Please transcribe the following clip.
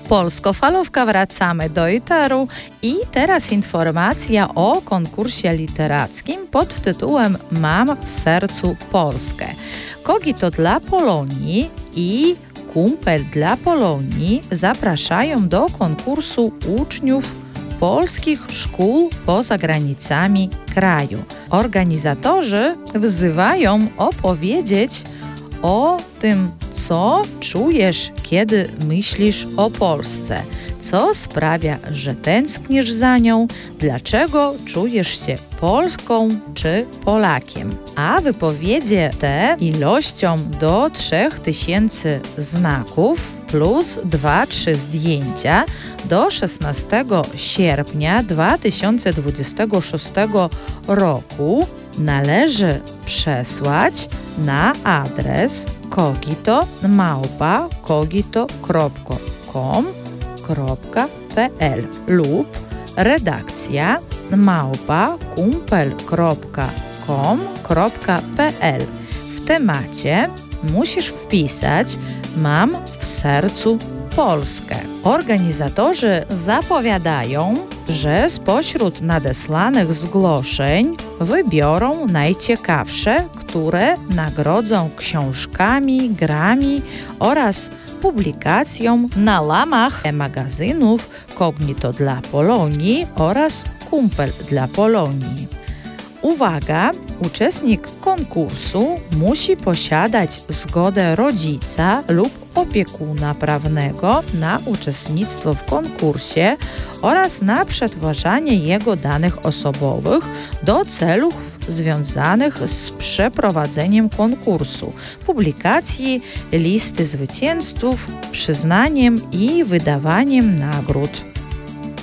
Polsko-falówka, wracamy do eteru i teraz informacja o konkursie literackim pod tytułem Mam w sercu Polskę. Kogito dla Polonii i Kumpel dla Polonii zapraszają do konkursu uczniów polskich szkół poza granicami kraju. Organizatorzy wzywają opowiedzieć o tym, co czujesz, kiedy myślisz o Polsce, co sprawia, że tęsknisz za nią, dlaczego czujesz się Polską czy Polakiem. A wypowiedzie te ilością do 3000 znaków plus 2-3 zdjęcia do 16 sierpnia 2026 roku należy przesłać na adres kogito@kogito.com.pl lub redakcja@kumpel.com.pl. W temacie musisz wpisać Mam w sercu Polskę. Organizatorzy zapowiadają, że spośród nadesłanych zgłoszeń wybiorą najciekawsze, które nagrodzą książkami, grami oraz publikacją na łamach magazynów Kogito dla Polonii oraz Kumpel dla Polonii. Uwaga! Uczestnik konkursu musi posiadać zgodę rodzica lub opiekuna prawnego na uczestnictwo w konkursie oraz na przetwarzanie jego danych osobowych do celów związanych z przeprowadzeniem konkursu, publikacji listy zwycięzców, przyznaniem i wydawaniem nagród.